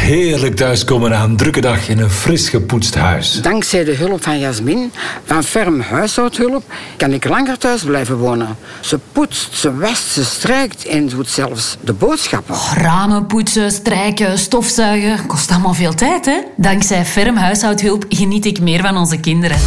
heerlijk thuiskomen na een drukke dag in een fris gepoetst huis. Dankzij de hulp van Jasmin, van Ferm Huishoudhulp, kan ik langer thuis blijven wonen. Ze poetst, ze wast, ze strijkt en doet zelfs de boodschappen. Ramen poetsen, strijken, stofzuigen. Kost allemaal veel tijd, hè? Dankzij Ferm Huishoudhulp geniet ik meer van onze kinderen.